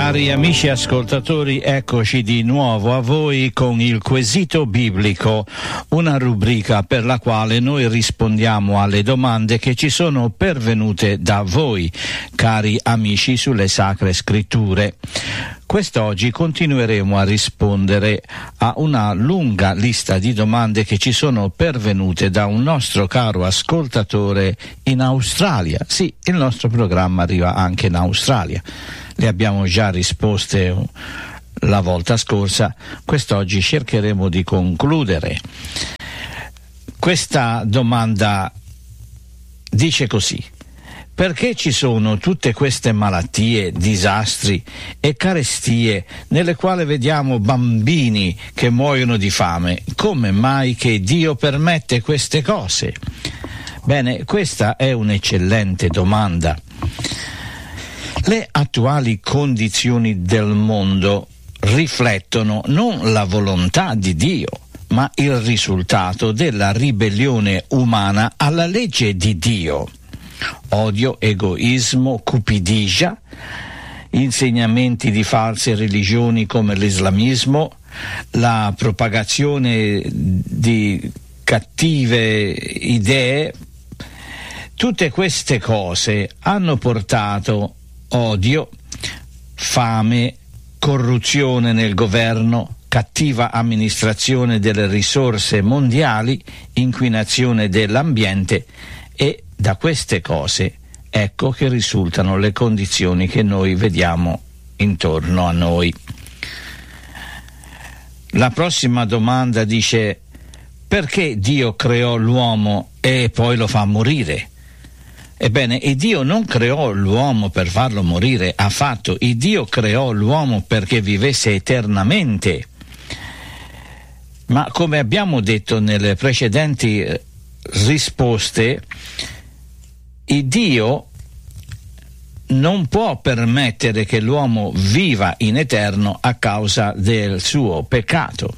Cari amici ascoltatori, eccoci di nuovo a voi con il quesito biblico, una rubrica per la quale noi rispondiamo alle domande che ci sono pervenute da voi, cari amici, sulle Sacre Scritture. Quest'oggi continueremo a rispondere a una lunga lista di domande che ci sono pervenute da un nostro caro ascoltatore in Australia. Sì, il nostro programma arriva anche in Australia. Le abbiamo già risposte la volta scorsa, quest'oggi cercheremo di concludere. Questa domanda dice così: perché ci sono tutte queste malattie, disastri e carestie nelle quali vediamo bambini che muoiono di fame? Come mai che Dio permette queste cose? Bene, questa è un'eccellente domanda. Le attuali condizioni del mondo riflettono non la volontà di Dio, ma il risultato della ribellione umana alla legge di Dio. Odio, egoismo, cupidigia, insegnamenti di false religioni come l'islamismo, la propagazione di cattive idee, tutte queste cose hanno portato odio, fame, corruzione nel governo, cattiva amministrazione delle risorse mondiali, inquinazione dell'ambiente, e da queste cose ecco che risultano le condizioni che noi vediamo intorno a noi. La prossima domanda dice: perché Dio creò l'uomo e poi lo fa morire? Ebbene, il Dio non creò l'uomo per farlo morire affatto. Il Dio creò l'uomo perché vivesse eternamente. Ma come abbiamo detto nelle precedenti risposte, il Dio non può permettere che l'uomo viva in eterno a causa del suo peccato.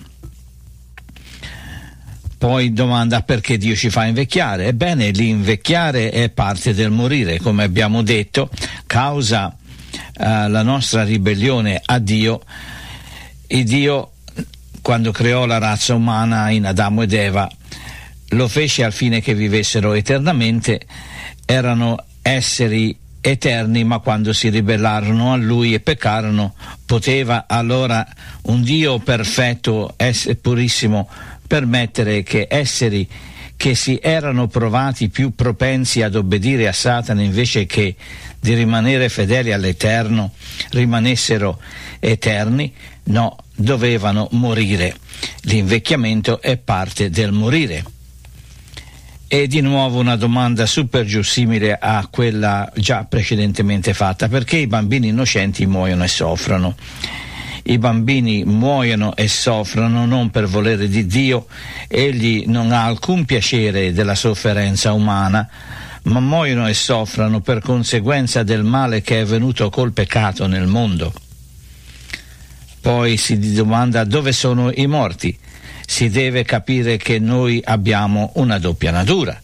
Poi domanda: perché Dio ci fa invecchiare? Ebbene, l'invecchiare è parte del morire, come abbiamo detto, causa la nostra ribellione a Dio. Il Dio, quando creò la razza umana in Adamo ed Eva, lo fece al fine che vivessero eternamente. Erano esseri eterni, ma quando si ribellarono a Lui e peccarono, poteva allora un Dio perfetto, purissimo, permettere che esseri che si erano provati più propensi ad obbedire a Satana invece che di rimanere fedeli all'Eterno rimanessero eterni? No, dovevano morire. L'invecchiamento è parte del morire. E di nuovo una domanda super giù simile a quella già precedentemente fatta: perché i bambini innocenti muoiono e soffrono? I bambini muoiono e soffrono non per volere di Dio. Egli non ha alcun piacere della sofferenza umana, ma muoiono e soffrono per conseguenza del male che è venuto col peccato nel mondo. Poi si domanda: dove sono i morti? Si deve capire che noi abbiamo una doppia natura,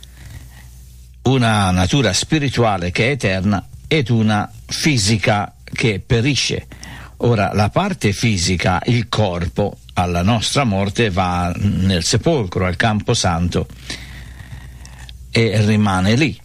una natura spirituale che è eterna ed una fisica che perisce. Ora, la parte fisica, il corpo, alla nostra morte va nel sepolcro, al Camposanto, e rimane lì.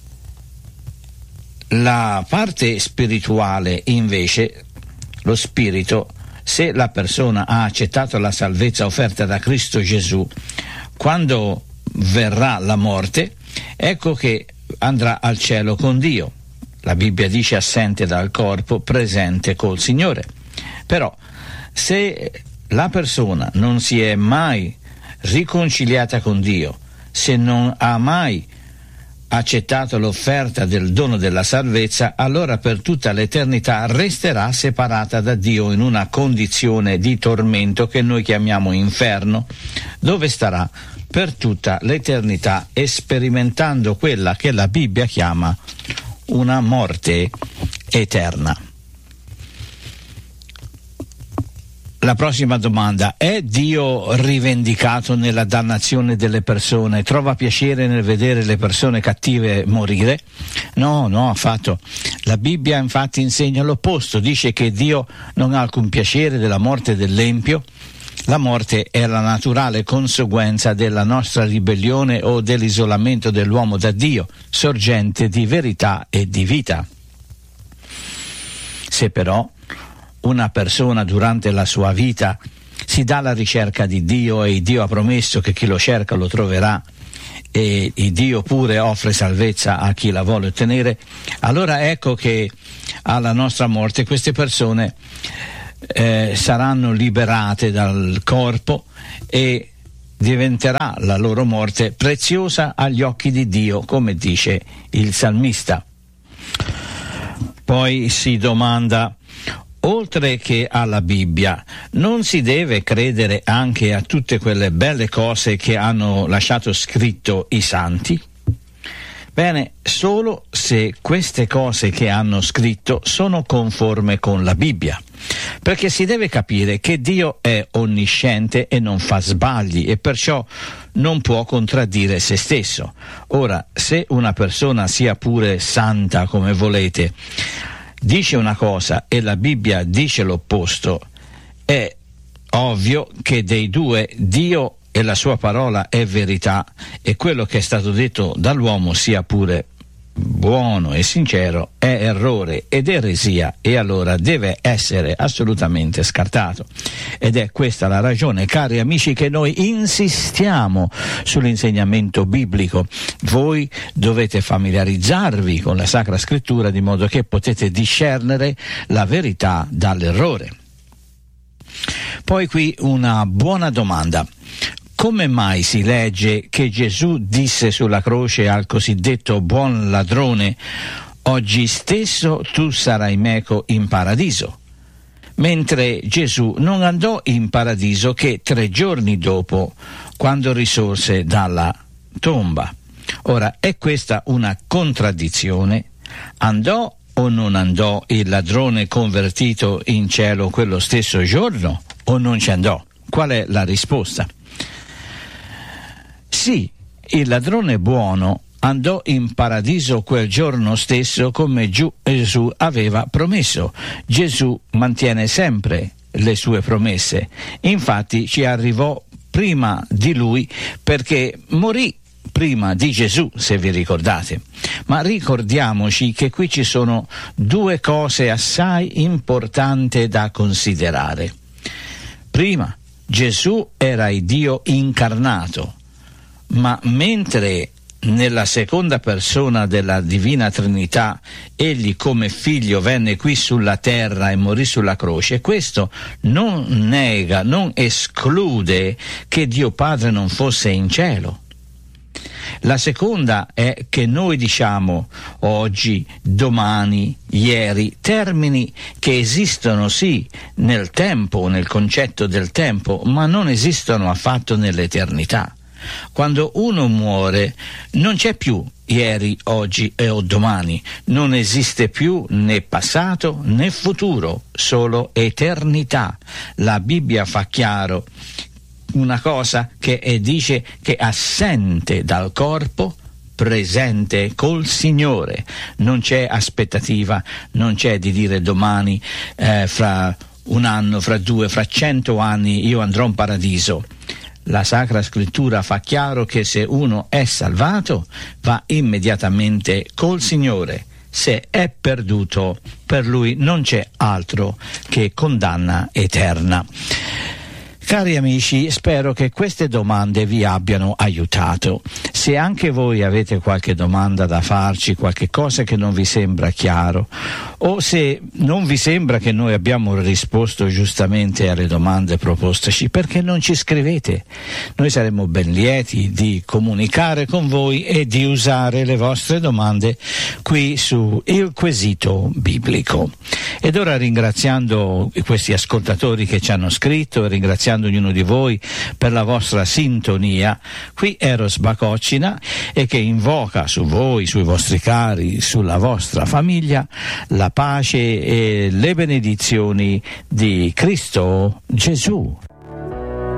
La parte spirituale, invece, lo spirito, se la persona ha accettato la salvezza offerta da Cristo Gesù, quando verrà la morte, ecco che andrà al cielo con Dio. La Bibbia dice assente dal corpo, presente col Signore. Però se la persona non si è mai riconciliata con Dio, se non ha mai accettato l'offerta del dono della salvezza, allora per tutta l'eternità resterà separata da Dio in una condizione di tormento che noi chiamiamo inferno, dove starà per tutta l'eternità sperimentando quella che la Bibbia chiama una morte eterna. La prossima domanda: è Dio rivendicato nella dannazione delle persone? Trova piacere nel vedere le persone cattive morire? No, affatto. La Bibbia infatti insegna l'opposto, dice che Dio non ha alcun piacere della morte dell'empio. La morte è la naturale conseguenza della nostra ribellione o dell'isolamento dell'uomo da Dio, sorgente di verità e di vita. Se però una persona durante la sua vita si dà alla ricerca di Dio e Dio ha promesso che chi lo cerca lo troverà e Dio pure offre salvezza a chi la vuole ottenere, allora ecco che alla nostra morte queste persone saranno liberate dal corpo e diventerà la loro morte preziosa agli occhi di Dio, come dice il salmista. Poi si domanda: oltre che alla Bibbia, non si deve credere anche a tutte quelle belle cose che hanno lasciato scritto i santi? Bene, solo se queste cose che hanno scritto sono conforme con la Bibbia, perché si deve capire che Dio è onnisciente e non fa sbagli e perciò non può contraddire se stesso. Ora, se una persona, sia pure santa come volete, dice una cosa e la Bibbia dice l'opposto, è ovvio che dei due Dio e la sua parola è verità e quello che è stato detto dall'uomo, sia pure buono e sincero, è errore ed eresia e allora deve essere assolutamente scartato. Ed è questa la ragione, cari amici, che noi insistiamo sull'insegnamento biblico. Voi dovete familiarizzarvi con la Sacra Scrittura di modo che potete discernere la verità dall'errore. Poi qui una buona domanda: come mai si legge che Gesù disse sulla croce al cosiddetto buon ladrone: oggi stesso tu sarai meco in paradiso, mentre Gesù non andò in paradiso che 3 giorni dopo, quando risorse dalla tomba? Ora, è questa una contraddizione? Andò o non andò il ladrone convertito in cielo quello stesso giorno o non ci andò? Qual è la risposta? Sì, il ladrone buono andò in paradiso quel giorno stesso come Gesù aveva promesso. Gesù mantiene sempre le sue promesse. Infatti ci arrivò prima di lui perché morì prima di Gesù, se vi ricordate. Ma ricordiamoci che qui ci sono 2 cose assai importanti da considerare. Prima, Gesù era il Dio incarnato, ma mentre nella seconda persona della Divina Trinità egli come figlio venne qui sulla terra e morì sulla croce, questo non nega, non esclude che Dio Padre non fosse in cielo. La seconda è che noi diciamo oggi, domani, ieri, termini che esistono sì nel tempo, nel concetto del tempo, ma non esistono affatto nell'eternità. Quando uno muore non c'è più ieri, oggi o domani, non esiste più né passato né futuro, solo eternità. La Bibbia fa chiaro una cosa che dice che assente dal corpo, presente col Signore. Non c'è aspettativa, non c'è di dire domani, fra 1 anno, fra 2, fra 100 anni io andrò in paradiso. La Sacra Scrittura fa chiaro che se uno è salvato va immediatamente col Signore. Se è perduto, per lui non c'è altro che condanna eterna. Cari amici, spero che queste domande vi abbiano aiutato. Se anche voi avete qualche domanda da farci, qualche cosa che non vi sembra chiaro, o se non vi sembra che noi abbiamo risposto giustamente alle domande proposteci, perché non ci scrivete? Noi saremmo ben lieti di comunicare con voi e di usare le vostre domande qui su Il Quesito Biblico. Ed ora, ringraziando questi ascoltatori che ci hanno scritto e ringraziando ognuno di voi per la vostra sintonia, qui Eros Bacocina, e che invoca su voi, sui vostri cari, sulla vostra famiglia la pace e le benedizioni di Cristo Gesù.